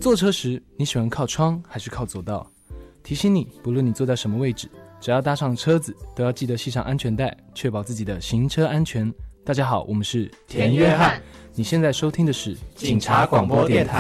坐车时你喜欢靠窗还是靠走道？提醒你，不论你坐在什么位置，只要搭上车子，都要记得系上安全带，确保自己的行车安全。大家好，我们是田约翰， 你现在收听的是警察广播电台。